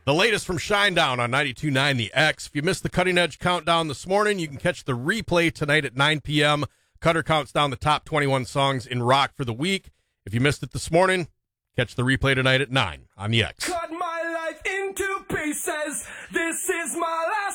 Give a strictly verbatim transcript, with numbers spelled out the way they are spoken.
The latest from Shinedown on ninety-two point nine The X. If you missed the Cutting Edge Countdown this morning, you can catch the replay tonight at nine p.m. Cutter counts down the top twenty-one songs in rock for the week. If you missed it this morning, catch the replay tonight at nine on The X. Cut my life into pieces. This is my last